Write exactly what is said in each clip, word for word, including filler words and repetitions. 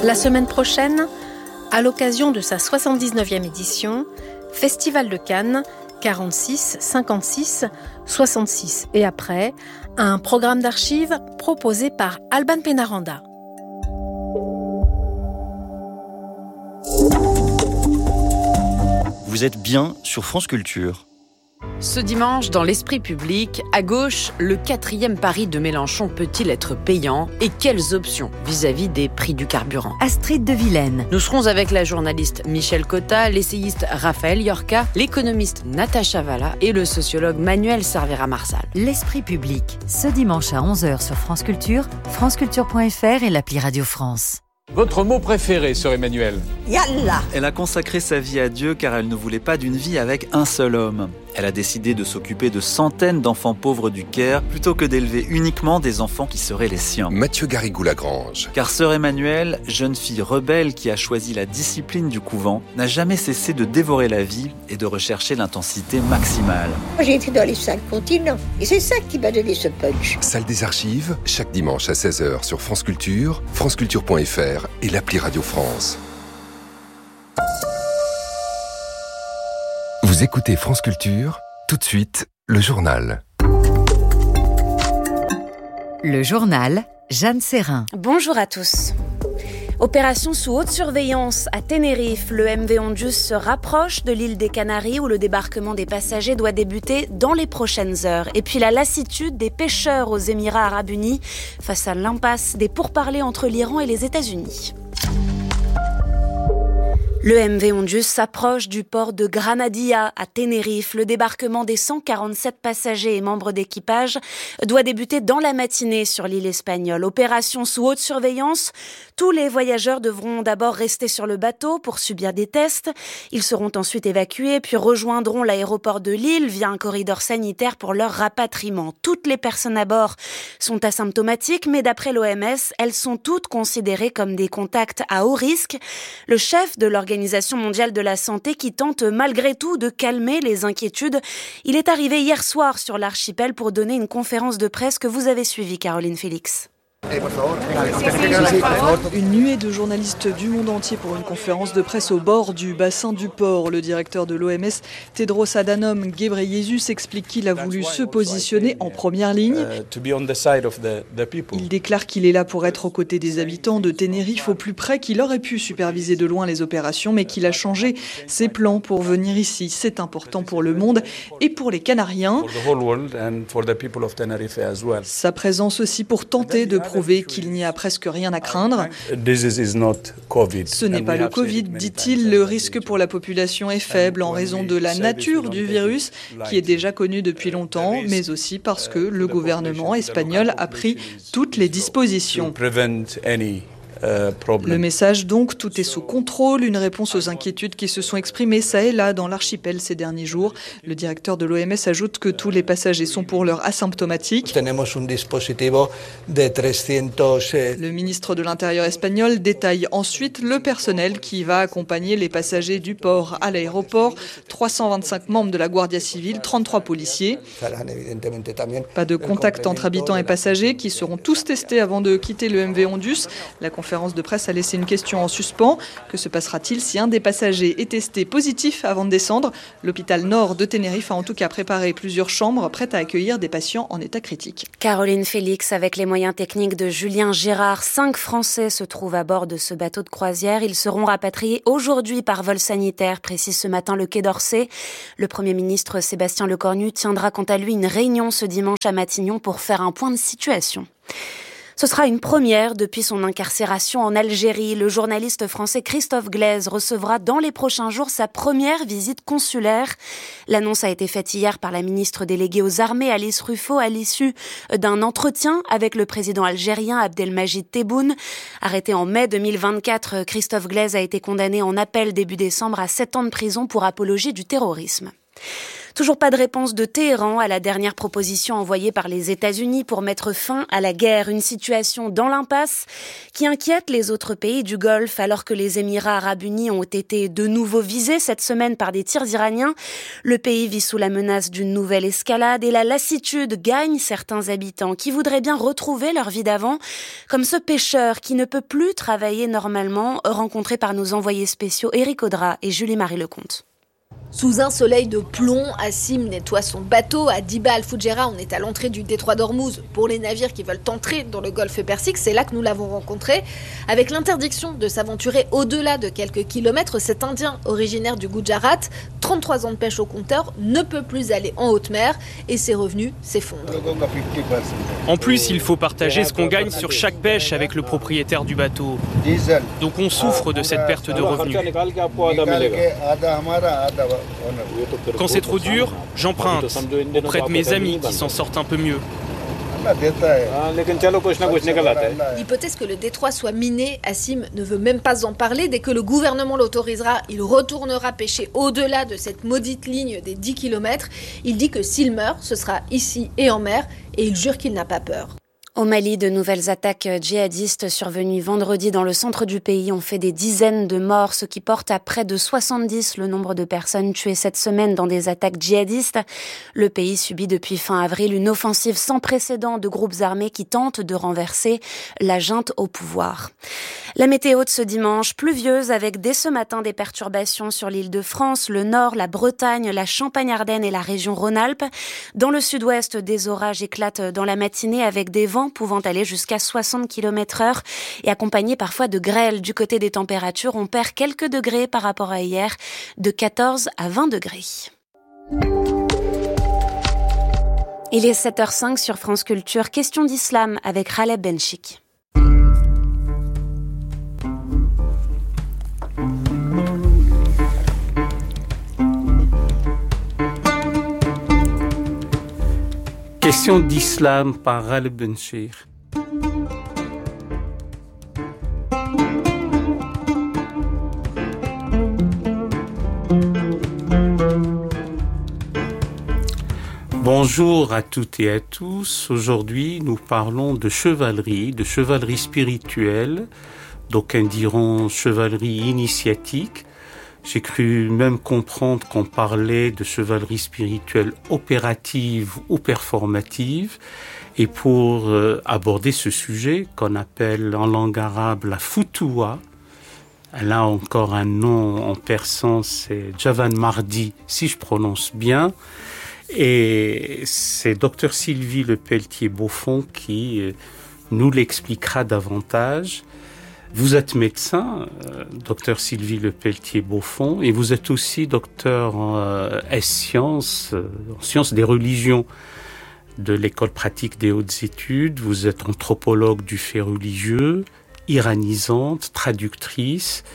La semaine prochaine, à l'occasion de sa soixante-dix-neuvième édition, Festival de Cannes, quarante-six, cinquante-six, soixante-six et après, un programme d'archives proposé par Alban Pénaranda. Vous êtes bien sur France Culture. Ce dimanche, dans l'esprit public, à gauche, le quatrième pari de Mélenchon peut-il être payant et quelles options vis-à-vis des prix du carburant? Astrid de Vilaine. Nous serons avec la journaliste Michel Cotta, l'essayiste Raphaël Yorka, l'économiste Natacha Valla et le sociologue Manuel Cervera-Marsal. L'esprit public, ce dimanche à onze heures sur France Culture, franceculture point f r et l'appli Radio France. Votre mot préféré, sœur Emmanuel? Yallah. Elle a consacré sa vie à Dieu car elle ne voulait pas d'une vie avec un seul homme. Elle a décidé de s'occuper de centaines d'enfants pauvres du Caire plutôt que d'élever uniquement des enfants qui seraient les siens. Mathieu Garrigou-Lagrange. Car sœur Emmanuelle, jeune fille rebelle qui a choisi la discipline du couvent, n'a jamais cessé de dévorer la vie et de rechercher l'intensité maximale. J'ai été dans les cinq continents et c'est ça qui m'a donné ce punch. Salle des archives, chaque dimanche à seize heures sur France Culture, franceculture point f r et l'appli Radio France. Vous écoutez France Culture, tout de suite, le journal. Le journal, Jeanne Serrin. Bonjour à tous. Opération sous haute surveillance à Tenerife. Le M V Ondius se rapproche de l'île des Canaries où le débarquement des passagers doit débuter dans les prochaines heures. Et puis la lassitude des pêcheurs aux Émirats Arabes Unis face à l'impasse des pourparlers entre l'Iran et les États-Unis. Le M V Ondius s'approche du port de Granadilla à Tenerife. Le débarquement des cent quarante-sept passagers et membres d'équipage doit débuter dans la matinée sur l'île espagnole. Opération sous haute surveillance. Tous les voyageurs devront d'abord rester sur le bateau pour subir des tests. Ils seront ensuite évacués puis rejoindront l'aéroport de Lille via un corridor sanitaire pour leur rapatriement. Toutes les personnes à bord sont asymptomatiques, mais d'après l'O M S, elles sont toutes considérées comme des contacts à haut risque. Le chef de l'organisation L'Organisation mondiale de la santé qui tente malgré tout de calmer les inquiétudes. Il est arrivé hier soir sur l'archipel pour donner une conférence de presse que vous avez suivie, Caroline Félix. Une nuée de journalistes du monde entier pour une conférence de presse au bord du bassin du port. Le directeur de l'O M S, Tedros Adhanom Ghebreyesus, explique qu'il a voulu se positionner en première ligne. Il déclare qu'il est là pour être aux côtés des habitants de Tenerife au plus près, qu'il aurait pu superviser de loin les opérations, mais qu'il a changé ses plans pour venir ici. C'est important pour le monde et pour les Canariens. Sa présence aussi pour tenter de prouver qu'il n'y a presque rien à craindre. Ce n'est pas le Covid, dit-il. Le risque pour la population est faible en raison de la nature du virus, qui est déjà connu depuis longtemps, mais aussi parce que le gouvernement espagnol a pris toutes les dispositions. Le message donc, tout est sous contrôle, une réponse aux inquiétudes qui se sont exprimées ça et là dans l'archipel ces derniers jours. Le directeur de l'O M S ajoute que tous les passagers sont pour l'heure asymptomatiques. Le ministre de l'Intérieur espagnol détaille ensuite le personnel qui va accompagner les passagers du port à l'aéroport. trois cent vingt-cinq membres de la Guardia Civile, trente-trois policiers. Pas de contact entre habitants et passagers qui seront tous testés avant de quitter le M V Ondius. La conférence de presse a laissé une question en suspens. Que se passera-t-il si un des passagers est testé positif avant de descendre? L'hôpital Nord de Tenerife a en tout cas préparé plusieurs chambres prêtes à accueillir des patients en état critique. Caroline Félix, avec les moyens techniques de Julien Girard, cinq Français se trouvent à bord de ce bateau de croisière. Ils seront rapatriés aujourd'hui par vol sanitaire, précise ce matin le Quai d'Orsay. Le Premier ministre Sébastien Lecornu tiendra quant à lui une réunion ce dimanche à Matignon pour faire un point de situation. Ce sera une première depuis son incarcération en Algérie. Le journaliste français Christophe Glaise recevra dans les prochains jours sa première visite consulaire. L'annonce a été faite hier par la ministre déléguée aux armées Alice Ruffo à l'issue d'un entretien avec le président algérien Abdelmajid Tebboune. Arrêté en mai deux mille vingt-quatre, Christophe Glaise a été condamné en appel début décembre à sept ans de prison pour apologie du terrorisme. Toujours pas de réponse de Téhéran à la dernière proposition envoyée par les États-Unis pour mettre fin à la guerre. Une situation dans l'impasse qui inquiète les autres pays du Golfe alors que les Émirats arabes unis ont été de nouveau visés cette semaine par des tirs iraniens. Le pays vit sous la menace d'une nouvelle escalade et la lassitude gagne certains habitants qui voudraient bien retrouver leur vie d'avant, comme ce pêcheur qui ne peut plus travailler normalement, rencontré par nos envoyés spéciaux Éric Audra et Julie-Marie Lecomte. Sous un soleil de plomb, Assim nettoie son bateau. À Diba Al-Foudjera, on est à l'entrée du détroit d'Ormuz pour les navires qui veulent entrer dans le golfe Persique. C'est là que nous l'avons rencontré. Avec l'interdiction de s'aventurer au-delà de quelques kilomètres, cet Indien originaire du Gujarat, trente-trois ans de pêche au compteur, ne peut plus aller en haute mer et ses revenus s'effondrent. En plus, il faut partager ce qu'on gagne sur chaque pêche avec le propriétaire du bateau. Donc on souffre de cette perte de revenus. Quand c'est trop dur, j'emprunte auprès de mes amis qui s'en sortent un peu mieux. L'hypothèse que le détroit soit miné, Assim ne veut même pas en parler. Dès que le gouvernement l'autorisera, il retournera pêcher au-delà de cette maudite ligne des dix kilomètres. Il dit que s'il meurt, ce sera ici et en mer, et il jure qu'il n'a pas peur. Au Mali, de nouvelles attaques djihadistes survenues vendredi dans le centre du pays ont fait des dizaines de morts, ce qui porte à près de soixante-dix le nombre de personnes tuées cette semaine dans des attaques djihadistes. Le pays subit depuis fin avril une offensive sans précédent de groupes armés qui tentent de renverser la junte au pouvoir. La météo de ce dimanche, pluvieuse avec dès ce matin des perturbations sur l'île de France, le Nord, la Bretagne, la Champagne-Ardenne et la région Rhône-Alpes. Dans le sud-ouest, des orages éclatent dans la matinée avec des vents pouvant aller jusqu'à soixante kilomètres heure et accompagnés parfois de grêle. Du côté des températures, on perd quelques degrés par rapport à hier, de quatorze à vingt degrés. Il est sept heures cinq sur France Culture. Question d'islam avec Khaled Benchik. Question d'islam par Khaled Benchik. Bonjour à toutes et à tous. Aujourd'hui, nous parlons de chevalerie, de chevalerie spirituelle. D'aucuns diront chevalerie initiatique. J'ai cru même comprendre qu'on parlait de chevalerie spirituelle opérative ou performative. Et pour euh, aborder ce sujet, qu'on appelle en langue arabe la foutoua, elle a encore un nom en persan, c'est Javan Mardi, si je prononce bien. Et c'est docteur Sylvie Lepelletier-Beaufond qui euh, nous l'expliquera davantage. Vous êtes médecin, euh, docteur Sylvie Lepelletier-Beaufond, et vous êtes aussi docteur en euh, sciences, euh, en sciences des religions de l'école pratique des hautes études. Vous êtes anthropologue du fait religieux, iranisante, traductrice,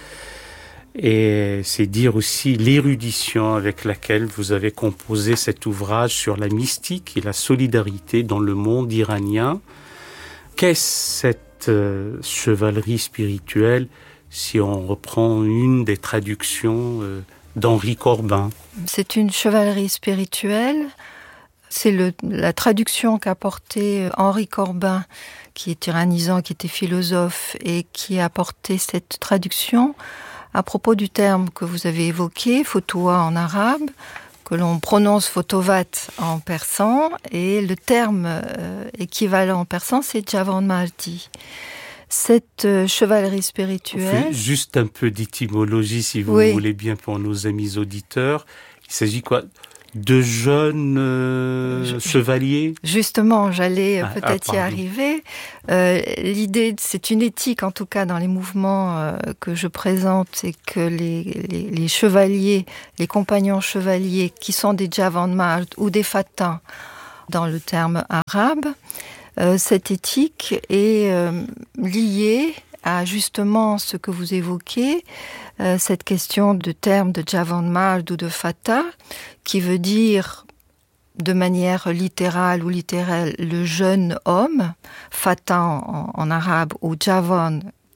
et c'est dire aussi l'érudition avec laquelle vous avez composé cet ouvrage sur la mystique et la solidarité dans le monde iranien. Qu'est-ce cette Euh, chevalerie spirituelle, si on reprend une des traductions euh, d'Henri Corbin? C'est une chevalerie spirituelle. C'est le, la traduction qu'a portée Henri Corbin, qui est tyrannisant, qui était philosophe, et qui a apporté cette traduction à propos du terme que vous avez évoqué, foutoua en arabe, que l'on prononce photovat en persan, et le terme euh, équivalent en persan, c'est Javan Mardi. Cette euh, chevalerie spirituelle... Juste un peu d'étymologie, si vous oui. voulez bien, pour nos amis auditeurs. Il s'agit quoi? De jeunes euh, Je, chevaliers? Justement, j'allais ah, peut-être ah, y arriver. Euh, l'idée, c'est une éthique, en tout cas, dans les mouvements euh, que je présente, c'est que les, les, les chevaliers, les compagnons chevaliers, qui sont des Javan Mard ou des Fatins, dans le terme arabe, euh, cette éthique est euh, liée à justement ce que vous évoquez, euh, cette question de terme de Javan Mard ou de Fatah, qui veut dire de manière littérale ou littérale le jeune homme, Fatah en, en arabe, ou Javan,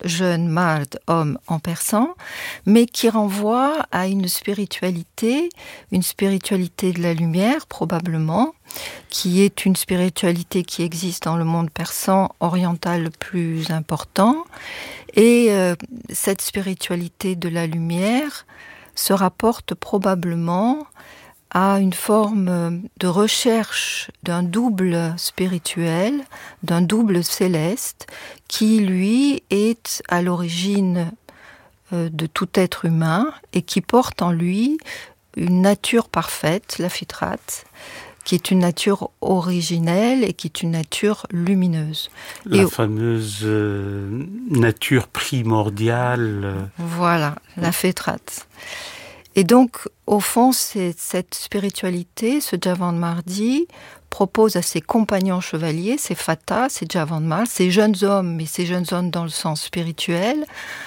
jeune, mard, homme en persan, mais qui renvoie à une spiritualité, une spiritualité de la lumière probablement, qui est une spiritualité qui existe dans le monde persan oriental le plus important. Et euh, cette spiritualité de la lumière se rapporte probablement à une forme de recherche d'un double spirituel, d'un double céleste, qui, lui, est à l'origine de tout être humain et qui porte en lui une nature parfaite, la fitrate, qui est une nature originelle et qui est une nature lumineuse. La et fameuse euh, nature primordiale. Voilà, la fitrate. Et donc, au fond, c'est cette spiritualité, ce Javandmardi, propose à ses compagnons chevaliers, ces fatas, ces Javandmar, ces jeunes hommes, mais ces jeunes hommes dans le sens spirituel,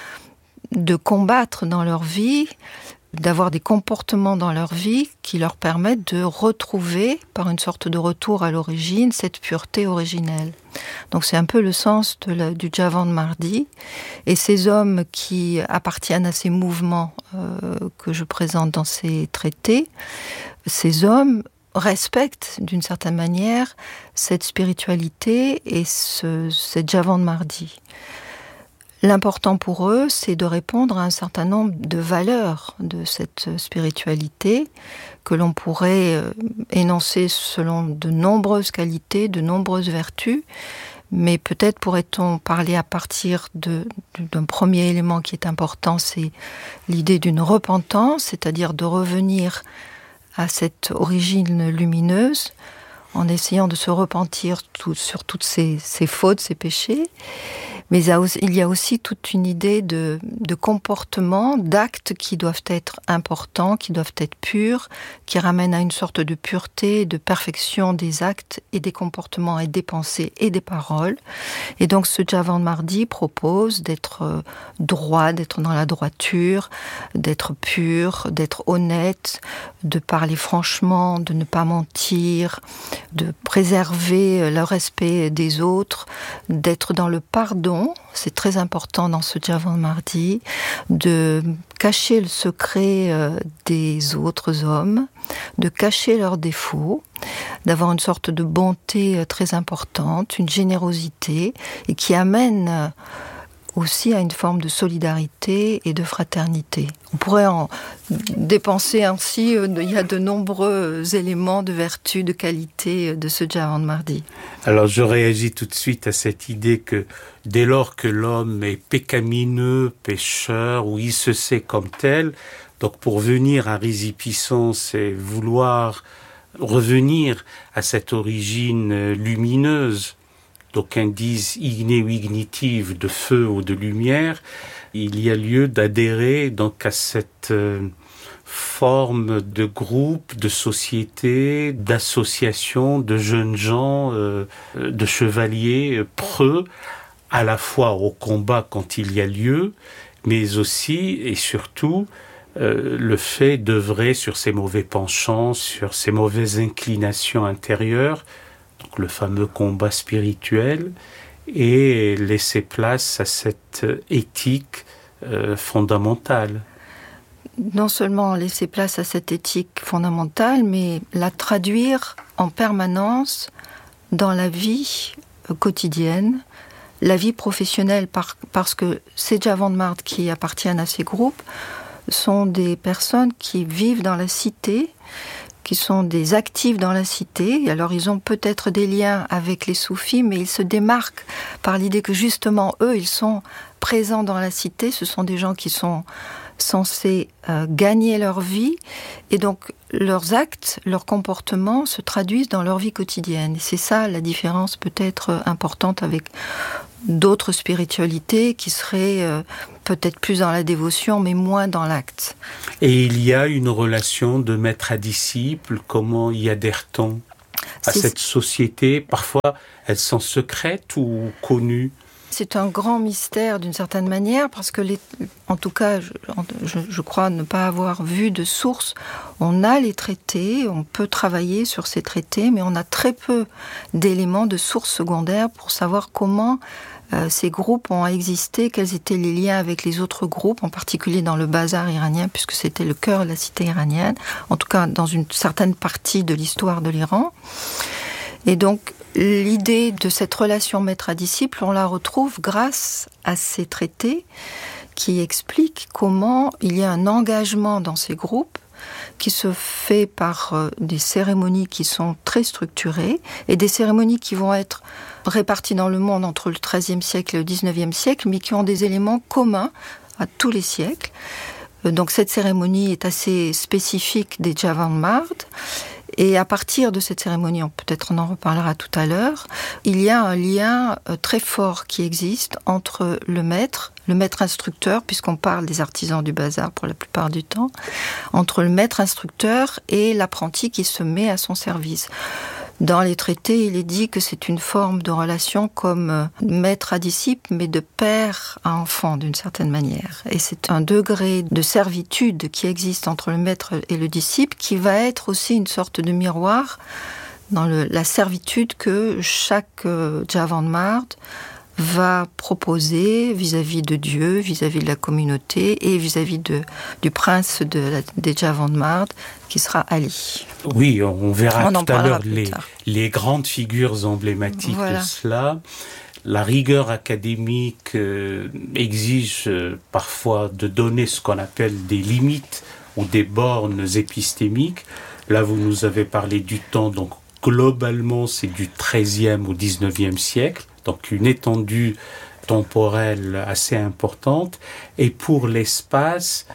de combattre dans leur vie, d'avoir des comportements dans leur vie qui leur permettent de retrouver, par une sorte de retour à l'origine, cette pureté originelle. Donc c'est un peu le sens de la, du Javandmardi. Et ces hommes qui appartiennent à ces mouvements euh, que je présente dans ces traités, ces hommes respectent d'une certaine manière cette spiritualité et ce, cette Javandmardi. L'important pour eux, c'est de répondre à un certain nombre de valeurs de cette spiritualité que l'on pourrait énoncer selon de nombreuses qualités, de nombreuses vertus, mais peut-être pourrait-on parler à partir de, d'un premier élément qui est important, c'est l'idée d'une repentance, c'est-à-dire de revenir à cette origine lumineuse en essayant de se repentir tout, sur toutes ces, ces fautes, ces péchés. Mais il y a aussi toute une idée de, de comportement, d'actes qui doivent être importants, qui doivent être purs, qui ramènent à une sorte de pureté, de perfection des actes et des comportements et des pensées et des paroles. Et donc ce Javandmardi propose d'être droit, d'être dans la droiture, d'être pur, d'être honnête, de parler franchement, de ne pas mentir, de préserver le respect des autres, d'être dans le pardon. C'est très important dans ce Javandmardi, de cacher le secret des autres hommes, de cacher leurs défauts, d'avoir une sorte de bonté très importante, une générosité, et qui amène aussi à une forme de solidarité et de fraternité. On pourrait en dépenser ainsi, il y a de nombreux éléments de vertu, de qualité de ce Javandmardi. Alors je réagis tout de suite à cette idée que dès lors que l'homme est pécamineux, pécheur, ou il se sait comme tel, donc pour venir à résipiscence et vouloir revenir à cette origine lumineuse, d'aucuns disent igné ou ignitive, de feu ou de lumière, il y a lieu d'adhérer donc à cette euh, forme de groupe, de société, d'association, de jeunes gens, euh, de chevaliers preux, à la fois au combat quand il y a lieu, mais aussi et surtout euh, le fait d'œuvrer sur ses mauvais penchants, sur ses mauvaises inclinations intérieures, donc le fameux combat spirituel, et laisser place à cette éthique euh, fondamentale. Non seulement laisser place à cette éthique fondamentale, mais la traduire en permanence dans la vie quotidienne, la vie professionnelle, par, parce que ces Javandmard qui appartiennent à ces groupes sont des personnes qui vivent dans la cité, qui sont des actifs dans la cité. Alors ils ont peut-être des liens avec les soufis, mais ils se démarquent par l'idée que justement eux, ils sont présents dans la cité. Ce sont des gens qui sont censés euh, gagner leur vie, et donc leurs actes, leurs comportements se traduisent dans leur vie quotidienne. Et c'est ça la différence peut-être importante avec d'autres spiritualités qui seraient euh, peut-être plus dans la dévotion, mais moins dans l'acte. Et il y a une relation de maître à disciple. Comment y adhère-t-on à c'est... cette société? Parfois, elles sont secrètes ou connues? C'est un grand mystère d'une certaine manière, parce que, les, en tout cas, je, je, je crois ne pas avoir vu de source. On a les traités, on peut travailler sur ces traités, mais on a très peu d'éléments de sources secondaires pour savoir comment euh, ces groupes ont existé, quels étaient les liens avec les autres groupes, en particulier dans le bazar iranien, puisque c'était le cœur de la cité iranienne, en tout cas dans une certaine partie de l'histoire de l'Iran. Et donc, l'idée de cette relation maître à disciple, on la retrouve grâce à ces traités qui expliquent comment il y a un engagement dans ces groupes qui se fait par des cérémonies qui sont très structurées et des cérémonies qui vont être réparties dans le monde entre le treizième siècle et le dix-neuvième siècle, mais qui ont des éléments communs à tous les siècles. Donc cette cérémonie est assez spécifique des Javandmard. Et à partir de cette cérémonie, peut-être on en reparlera tout à l'heure, il y a un lien très fort qui existe entre le maître, le maître instructeur, puisqu'on parle des artisans du bazar pour la plupart du temps, entre le maître instructeur et l'apprenti qui se met à son service. Dans les traités, il est dit que c'est une forme de relation comme maître à disciple, mais de père à enfant, d'une certaine manière. Et c'est un degré de servitude qui existe entre le maître et le disciple, qui va être aussi une sorte de miroir dans le, la servitude que chaque euh, Javandmard va proposer vis-à-vis de Dieu, vis-à-vis de la communauté et vis-à-vis de, du prince de la, des Javandmard, qui sera Ali. Oui, on verra on tout à l'heure les, les grandes figures emblématiques voilà. de cela. La rigueur académique euh, exige euh, parfois de donner ce qu'on appelle des limites ou des bornes épistémiques. Là, vous nous avez parlé du temps, donc globalement, c'est du treizième au dix-neuvième siècle. Donc une étendue temporelle assez importante. Et pour l'espace,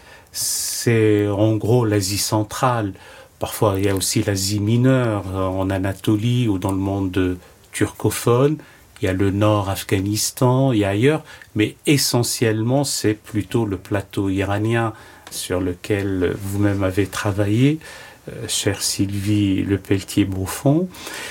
c'est en gros l'Asie centrale. Parfois, il y a aussi l'Asie mineure, en Anatolie ou dans le monde turcophone. Il y a le nord Afghanistan, il y a ailleurs. Mais essentiellement, c'est plutôt le plateau iranien sur lequel vous-même avez travaillé. Euh, chère Sylvie Lepelletier-Beaufond.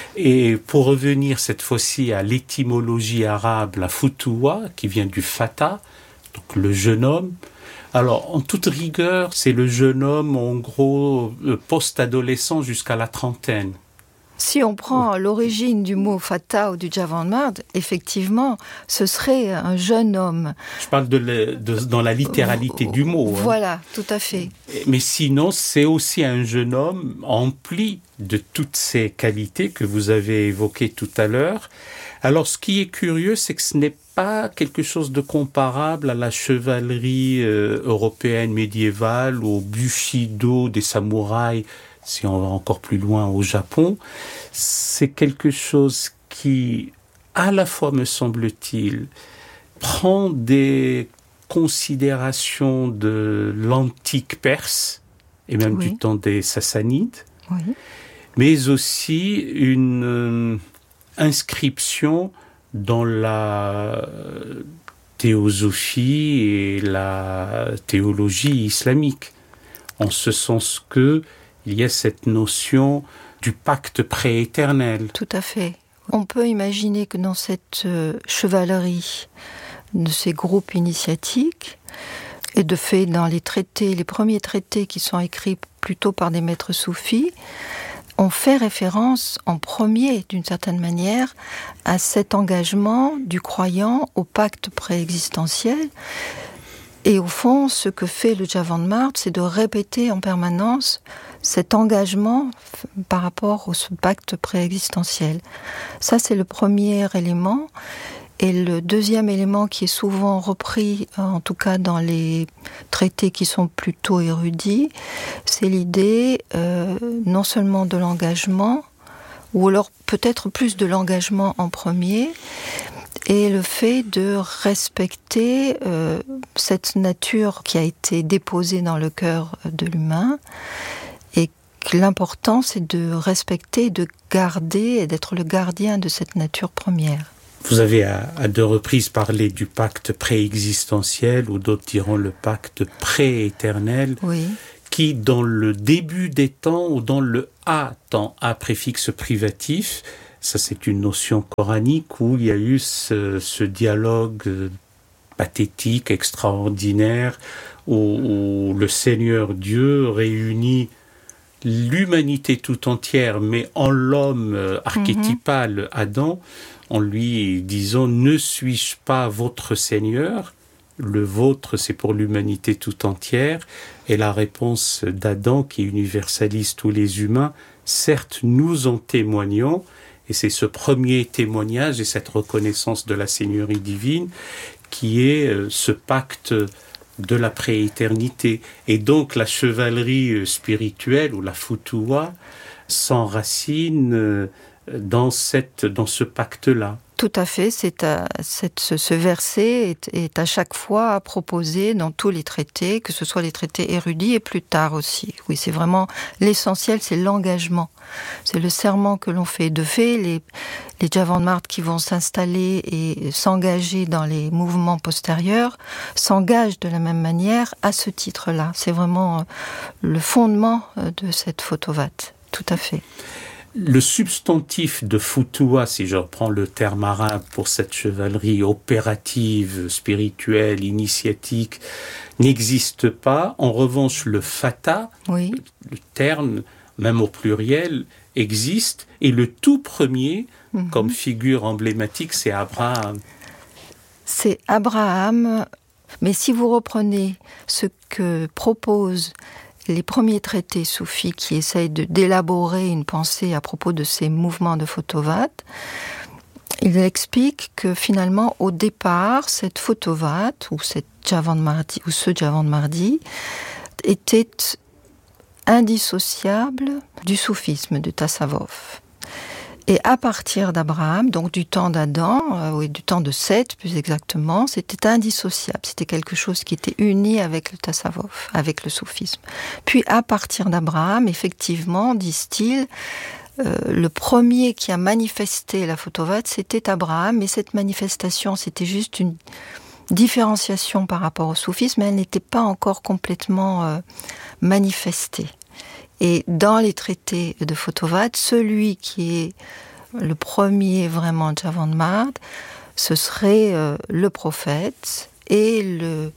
Et pour revenir cette fois-ci à l'étymologie arabe, la futuwa, qui vient du fata, donc le jeune homme. Alors, en toute rigueur, c'est le jeune homme, en gros, post-adolescent jusqu'à la trentaine. Si on prend l'origine du mot fata ou du Javandmard, effectivement, ce serait un jeune homme. Je parle de, le, de dans la littéralité du mot. Voilà, hein. Tout à fait. Mais sinon, c'est aussi un jeune homme empli de toutes ces qualités que vous avez évoquées tout à l'heure. Alors, ce qui est curieux, c'est que ce n'est pas quelque chose de comparable à la chevalerie euh, européenne médiévale, au bushido des samouraïs, si on va encore plus loin au Japon. C'est quelque chose qui, à la fois, me semble-t-il, prend des considérations de l'antique Perse, et même oui. du temps des Sassanides, oui. mais aussi une euh, inscription dans la théosophie et la théologie islamique, en ce sens que il y a cette notion du pacte prééternel. Tout à fait. On peut imaginer que dans cette euh, chevalerie de ces groupes initiatiques, et de fait dans les traités, les premiers traités qui sont écrits plutôt par des maîtres soufis, on fait référence en premier, d'une certaine manière, à cet engagement du croyant au pacte préexistentiel. Et au fond, ce que fait le Javandmard, c'est de répéter en permanence cet engagement par rapport au pacte préexistentiel. Ça, c'est le premier élément. Et le deuxième élément qui est souvent repris, en tout cas dans les traités qui sont plutôt érudits, c'est l'idée euh, non seulement de l'engagement, ou alors peut-être plus de l'engagement en premier, et le fait de respecter euh, cette nature qui a été déposée dans le cœur de l'humain, et que l'important c'est de respecter, de garder et d'être le gardien de cette nature première. Vous avez à, à deux reprises parlé du pacte préexistentiel, ou d'autres diront le pacte prééternel, oui. qui dans le début des temps, ou dans le A, temps A préfixe privatif, ça c'est une notion coranique où il y a eu ce, ce dialogue pathétique, extraordinaire, où, où le Seigneur Dieu réunit l'humanité tout entière, mais en l'homme archétypal, Adam, en lui disant « Ne suis-je pas votre Seigneur ?» Le vôtre, c'est pour l'humanité tout entière. Et la réponse d'Adam, qui universalise tous les humains, certes, nous en témoignons. Et c'est ce premier témoignage et cette reconnaissance de la Seigneurie divine qui est ce pacte de la prééternité. Et donc la chevalerie spirituelle ou la futua s'enracine dans, cette, dans ce pacte-là. Tout à fait, c'est à, cette, ce, ce verset est, est à chaque fois proposé dans tous les traités, que ce soit les traités érudits et plus tard aussi. Oui, c'est vraiment l'essentiel, c'est l'engagement. C'est le serment que l'on fait. De fait, les, les Javandmard qui vont s'installer et s'engager dans les mouvements postérieurs s'engagent de la même manière à ce titre-là. C'est vraiment le fondement de cette Fotovat, tout à fait. Le substantif de futua, si je reprends le terme arabe pour cette chevalerie opérative, spirituelle, initiatique, n'existe pas. En revanche, le fata, oui. le terme, même au pluriel, existe. Et le tout premier, mm-hmm. comme figure emblématique, c'est Abraham. C'est Abraham, mais si vous reprenez ce que propose les premiers traités soufis qui essayent de, d'élaborer une pensée à propos de ces mouvements de Fotovat, ils expliquent que finalement, au départ, cette Fotovat, ou, cette Javandmardi, ou ce Javandmardi, était indissociable du soufisme de Tasavvuf. Et à partir d'Abraham, donc du temps d'Adam, euh, oui, du temps de Seth plus exactement, c'était indissociable. C'était quelque chose qui était uni avec le Tasavvuf, avec le soufisme. Puis à partir d'Abraham, effectivement, disent-ils, euh, le premier qui a manifesté la Fotovat, c'était Abraham, mais cette manifestation, c'était juste une différenciation par rapport au soufisme, mais elle n'était pas encore complètement euh, manifestée. Et dans les traités de Fotovat, celui qui est le premier vraiment Javandmard, ce serait euh, le prophète, et le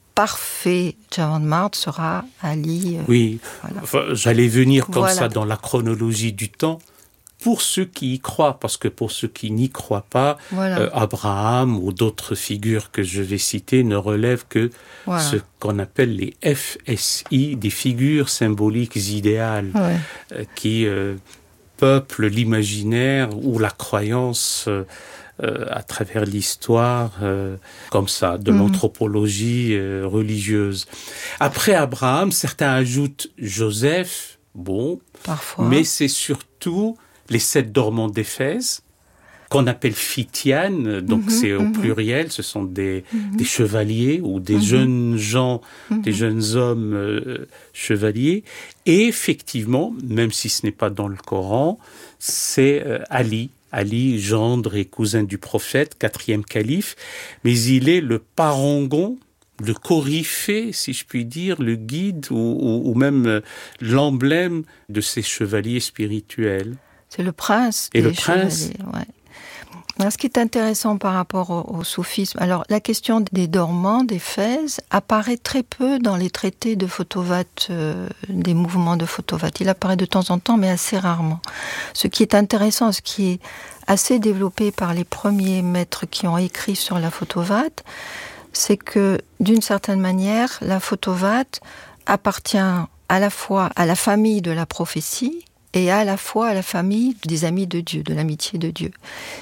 parfait Javandmard sera Ali. Euh, oui, voilà. Enfin, j'allais venir comme voilà. ça dans la chronologie du temps. Pour ceux qui y croient, parce que pour ceux qui n'y croient pas, voilà. euh, Abraham ou d'autres figures que je vais citer ne relèvent que voilà. ce qu'on appelle les F S I, des figures symboliques idéales, ouais. euh, qui euh, peuplent l'imaginaire ou la croyance euh, euh, à travers l'histoire, euh, comme ça, de mmh. l'anthropologie euh, religieuse. Après Abraham, certains ajoutent Joseph, bon, parfois. Mais c'est surtout les sept dormants d'Éphèse, qu'on appelle Phitiane, donc mm-hmm, c'est au mm-hmm. pluriel, ce sont des, mm-hmm. des chevaliers ou des mm-hmm. jeunes gens, mm-hmm. des jeunes hommes euh, chevaliers. Et effectivement, même si ce n'est pas dans le Coran, c'est euh, Ali, Ali, gendre et cousin du prophète, quatrième calife, mais il est le parangon, le coryphée, si je puis dire, le guide ou, ou, ou même euh, l'emblème de ces chevaliers spirituels. C'est le prince et des le prince. Ouais. Alors, ce qui est intéressant par rapport au, au soufisme, alors la question des dormants d'Éphèse apparaît très peu dans les traités de Fotovat, euh, des mouvements de Fotovat. Il apparaît de temps en temps, mais assez rarement. Ce qui est intéressant, ce qui est assez développé par les premiers maîtres qui ont écrit sur la Fotovat, c'est que, d'une certaine manière, la Fotovat appartient à la fois à la famille de la prophétie et à la fois à la famille des amis de Dieu, de l'amitié de Dieu.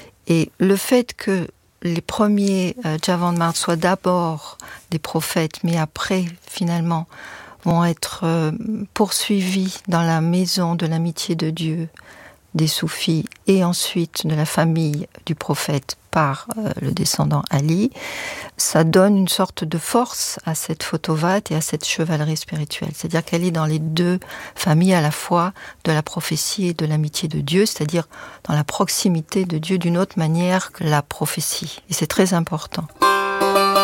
Et le fait que les premiers euh, Javandmard soient d'abord des prophètes, mais après, finalement, vont être euh, poursuivis dans la maison de l'amitié de Dieu, des soufis, et ensuite de la famille du prophète par euh, le descendant Ali, ça donne une sorte de force à cette Fotovat et à cette chevalerie spirituelle. C'est-à-dire qu'elle est dans les deux familles à la fois de la prophétie et de l'amitié de Dieu, c'est-à-dire dans la proximité de Dieu d'une autre manière que la prophétie. Et c'est très important.